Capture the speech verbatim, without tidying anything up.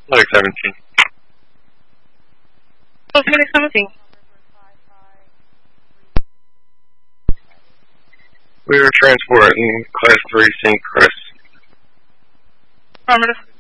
Like seventeen. Oh, Phoenix seventeen. We were transporting Class three Saint Chris. Affirmative.